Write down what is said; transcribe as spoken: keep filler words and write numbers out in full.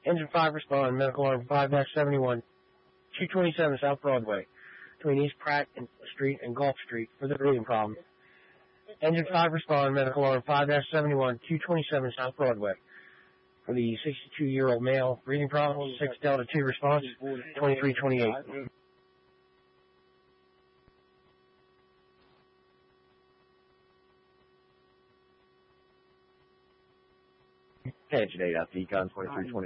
Engine five respond, medical alarm five seventy-one, two twenty-seven South Broadway, between East Pratt and Street and Gulf Street for the breathing problem. Engine five respond, medical alarm five seventy-one, two twenty-seven South Broadway. For the sixty-two-year-old male, breathing problem, six Delta two response, twenty-three twenty-eight. Attention eight out Decon twenty-three twenty-eight.